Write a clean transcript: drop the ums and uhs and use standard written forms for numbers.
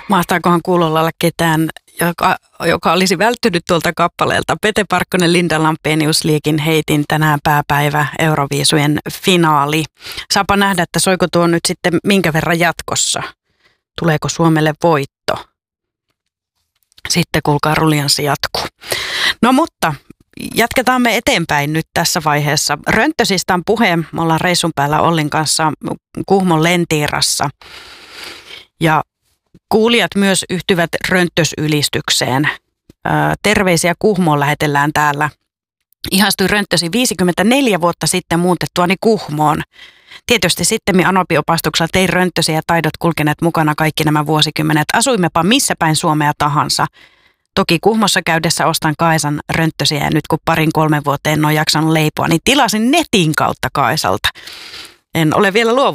Mahtaakohan kuulolla olla ketään, joka olisi välttynyt tuolta kappaleelta. Pete Parkkonen, Linda Lampenius, Liekin heitin tänään pääpäivä Euroviisujen finaali. Saapa nähdä, että soiko tuo nyt sitten minkä verran jatkossa. Tuleeko Suomelle voitto? Sitten kuulkaa ruljanssi jatkuu. No mutta jatketaan me eteenpäin nyt tässä vaiheessa. Rönttösistä on puhe. Me ollaan reissun päällä Ollin kanssa Kuhmon Lentiirassa. Ja kuulijat myös yhtyvät rönttösylistykseen. Terveisiä Kuhmoon lähetellään täällä. Ihastuin rönttösi 54 vuotta sitten muutettuani Kuhmoon. Tietysti sitten Anopi-opastuksella tein rönttösiä ja taidot kulkeneet mukana kaikki nämä vuosikymmenet. Asuimmepa missä päin Suomea tahansa. Toki Kuhmossa käydessä ostan Kaisan rönttösiä ja nyt kun 2-3 vuoteen en ole jaksanut leipoa, niin tilasin netin kautta Kaisalta. En ole vielä luovuttanut.